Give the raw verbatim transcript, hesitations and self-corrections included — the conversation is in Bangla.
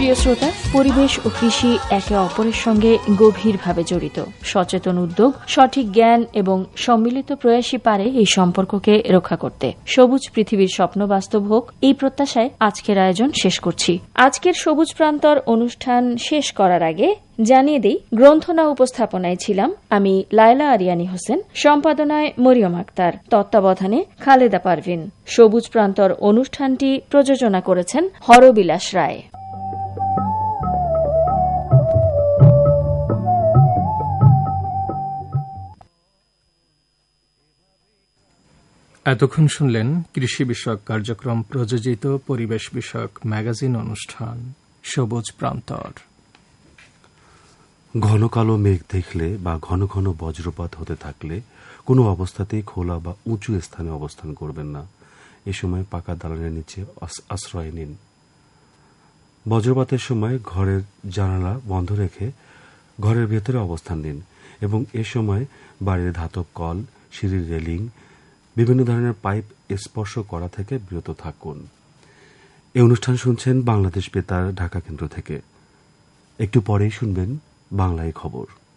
প্রিয় শ্রোতা, পরিবেশ ও কৃষি একে অপরের সঙ্গে গভীরভাবে জড়িত। সচেতন উদ্যোগ, সঠিক জ্ঞান এবং সম্মিলিত প্রয়াসই পারে এই সম্পর্ককে রক্ষা করতে। সবুজ পৃথিবীর স্বপ্ন বাস্তব হোক, এই প্রত্যাশায় আজকের আয়োজন শেষ করছি। আজকের সবুজ প্রান্তর অনুষ্ঠান শেষ করার আগে জানিয়ে দিই, গ্রন্থনা উপস্থাপনায় ছিলাম আমি লায়লা আরিয়ানী হোসেন, সম্পাদনায় মরিয়ম আক্তার, তত্ত্বাবধানে খালেদা পারভিন। সবুজ প্রান্তর অনুষ্ঠানটি প্রযোজনা করেছেন হরবিলাস রায়। এতক্ষণ শুনলেন কৃষি বিষয়ক কার্যক্রম প্রযোজিত পরিবেশ বিষয়ক ম্যাগাজিন অনুষ্ঠান সবুজ প্রান্তর। ঘন কালো মেঘ দেখলে বা ঘন ঘন বজ্রপাত হতে থাকলে কোনো অবস্থাতেই খোলা বা উঁচু স্থানে অবস্থান করবেন না। এ সময় পাকা দালানের নিচে আশ্রয় নিন। বজ্রপাতের সময় ঘরের জানালা বন্ধ রেখে ঘরের ভেতরে অবস্থান নিন এবং এ সময় বাড়ির ধাতব কল, সিঁড়ির রেলিং, বিভিন্ন ধরনের পাইপ স্পর্শ করা থেকে বিরত থাকুন। এই অনুষ্ঠান শুনছেন বাংলাদেশ বেতার ঢাকা কেন্দ্র থেকে। একটু পরেই শুনবেন বাংলায় খবর।